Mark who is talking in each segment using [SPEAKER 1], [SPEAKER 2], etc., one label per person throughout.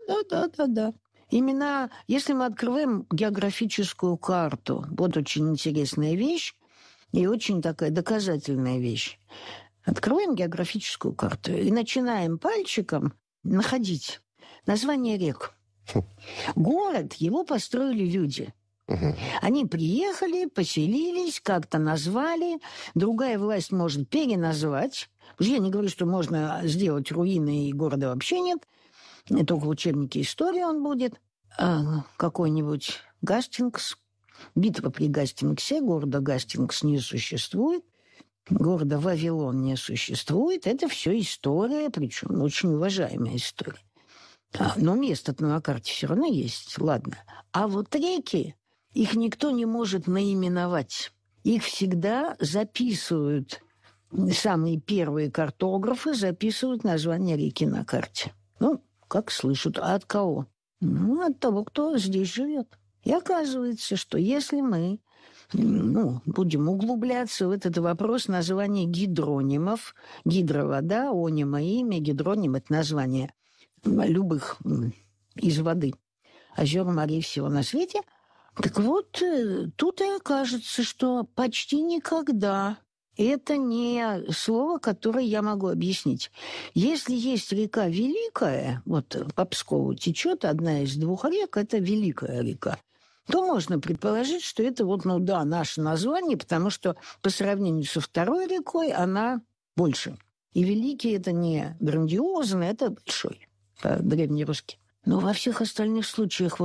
[SPEAKER 1] Да. Именно если мы открываем географическую карту, вот очень интересная вещь и очень такая доказательная вещь. Открываем географическую карту и начинаем пальчиком находить названия рек. Город, его построили люди. Они приехали, поселились, как-то назвали. Другая власть может переназвать. Я не говорю, что можно сделать руины, и города вообще нет. Только в учебнике истории он будет. Какой-нибудь Гастингс. Битва при Гастингсе. Города Гастингс не существует. Города Вавилон не существует. Это все история, причем очень уважаемая история. Но место-то на карте все равно есть. Ладно. А вот реки, их никто не может наименовать. Их всегда записывают. Самые первые картографы записывают название реки на карте. Как слышат. А от кого? От того, кто здесь живет. И оказывается, что если мы будем углубляться в этот вопрос названия гидронимов, гидровода, онима имя, гидроним – это название любых из воды, озер, морей, всего на свете. Так вот, тут и окажется, что почти никогда это не слово, которое я могу объяснить. Если есть река Великая, вот по Пскову течет одна из двух рек, это Великая река, то можно предположить, что это наше название, потому что по сравнению со второй рекой она больше. И Великий – это не грандиозный, это большой, по-древнерусски. Но во всех остальных случаях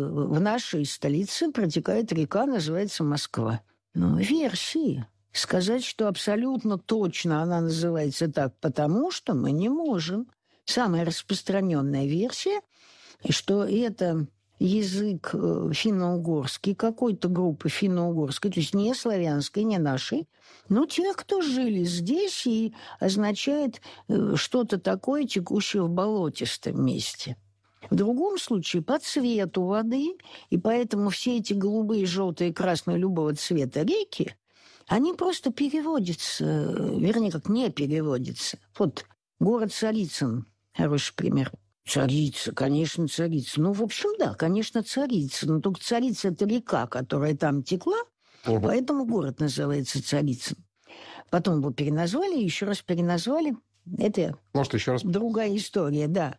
[SPEAKER 1] в нашей столице протекает река, называется Москва. Версии. Сказать, что абсолютно точно она называется так, потому что мы не можем. Самая распространенная версия, что это язык финно-угорский, какой-то группы финно-угорской, то есть не славянской, не нашей, но тех, кто жили здесь, и означает что-то такое, текущее в болотистом месте. В другом случае по цвету воды, и поэтому все эти голубые, желтые, красные любого цвета реки, они просто переводятся, вернее, как не переводятся. Вот город Царицын, хороший пример. Царица, конечно, Царица. В общем, да, конечно, Царица. Но только Царица – это река, которая там текла, поэтому город называется Царицын. Потом его переназвали, еще раз переназвали. Это
[SPEAKER 2] может, еще раз
[SPEAKER 1] другая история, да.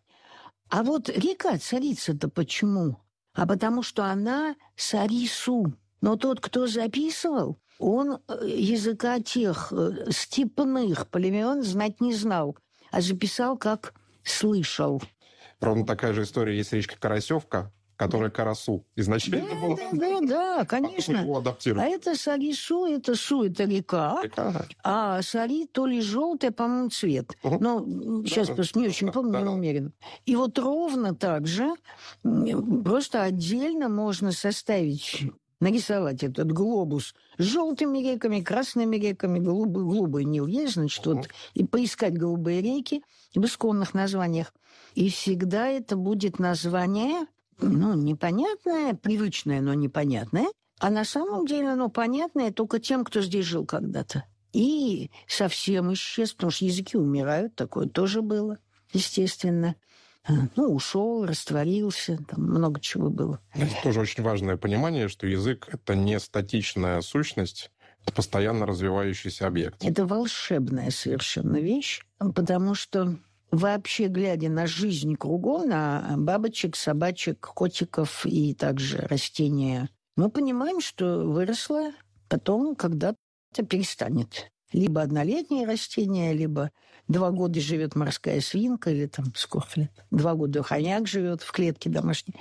[SPEAKER 1] А вот река Царица-то почему? А потому что она Сарису. Но тот, кто записывал, он языка тех степных племен знать не знал, а записал, как слышал.
[SPEAKER 2] Ровно такая же история есть речка Карасевка, которая Карасу изначально была.
[SPEAKER 1] Да, конечно. А это Сарису, это Су, это река. А Сари то ли желтый, по-моему, цвет. Но сейчас просто не очень помню, не уверен. И вот ровно так же просто отдельно можно нарисовать этот глобус с желтыми реками, красными реками, голубой Нил есть, значит, и поискать голубые реки в исконных названиях. И всегда это будет название, непонятное, привычное, но непонятное, а на самом деле оно понятное только тем, кто здесь жил когда-то. И совсем исчез, потому что языки умирают, такое тоже было, естественно. Ушел, растворился, там много чего было.
[SPEAKER 2] Это тоже очень важное понимание, что язык – это не статичная сущность, это постоянно развивающийся объект.
[SPEAKER 1] Это волшебная совершенно вещь, потому что вообще, глядя на жизнь кругом, на бабочек, собачек, котиков и также растения, мы понимаем, что выросло, потом когда-то перестанет. Либо однолетнее растение, либо 2 года живет морская свинка, или сколько лет? 2 года хомяк живет в клетке домашней.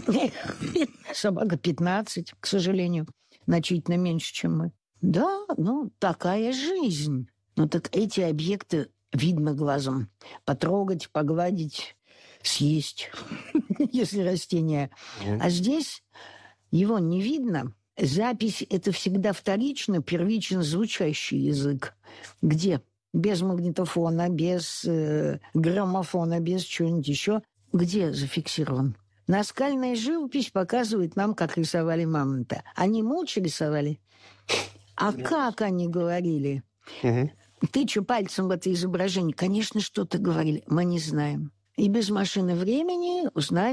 [SPEAKER 1] Собака 15, к сожалению, значительно меньше, чем мы. Да, такая жизнь. Так эти объекты видно глазом. Потрогать, погладить, съесть, если растение. А здесь его не видно. Запись – это всегда вторично, первично звучащий язык. Где? Без магнитофона, без граммофона, без чего-нибудь еще. Где зафиксирован? Наскальная живопись показывает нам, как рисовали мамонта. Они молча рисовали. А как они говорили? Тыча пальцем в это изображение, конечно, что-то говорили. Мы не знаем. И без машины времени узнаем.